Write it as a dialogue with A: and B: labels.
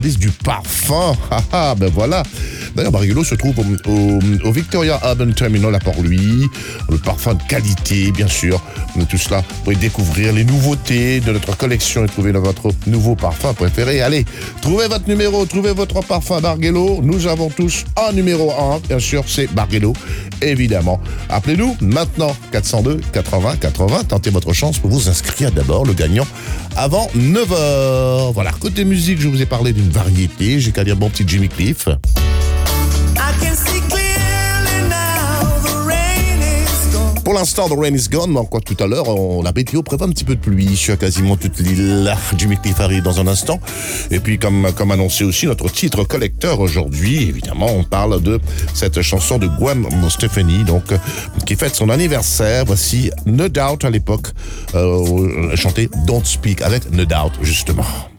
A: du parfum. Ben voilà. D'ailleurs, Bargello se trouve au Victoria Urban Terminal à Port-Louis. Le parfum de qualité, bien sûr. Tout cela, vous pouvez découvrir les nouveautés de notre collection et trouver votre nouveau parfum préféré. Allez, trouvez votre numéro, trouvez votre parfum Bargello. Nous avons tous un numéro 1, bien sûr, c'est Bargello, évidemment. Appelez-nous maintenant, 402 80 80. Tentez votre chance pour vous inscrire d'abord, le gagnant, avant 9h. Voilà, côté musique, je vous ai parlé d'une variété. J'ai qu'à dire bon petit Jimmy Cliff. Pour l'instant, The Rain is Gone, mais encore tout à l'heure, la météo prévoit un petit peu de pluie sur quasiment toute l'île. Jimmy Cliff arrive dans un instant. Et puis, comme annoncé aussi, notre titre collecteur aujourd'hui, évidemment, on parle de cette chanson de Gwen Stefani, donc, qui fête son anniversaire. Voici No Doubt à l'époque, chanté Don't Speak avec No Doubt, justement.